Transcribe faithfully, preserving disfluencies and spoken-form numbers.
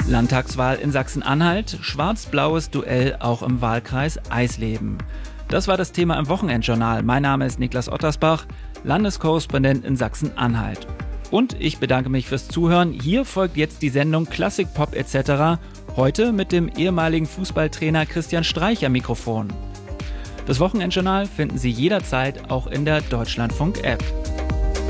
Landtagswahl in Sachsen-Anhalt, schwarz-blaues Duell auch im Wahlkreis Eisleben. Das war das Thema im Wochenendjournal. Mein Name ist Niklas Ottersbach, Landeskorrespondent in Sachsen-Anhalt. Und ich bedanke mich fürs Zuhören. Hier folgt jetzt die Sendung Klassik Pop et cetera. Heute mit dem ehemaligen Fußballtrainer Christian Streich am Mikrofon. Das Wochenendjournal finden Sie jederzeit auch in der Deutschlandfunk-App.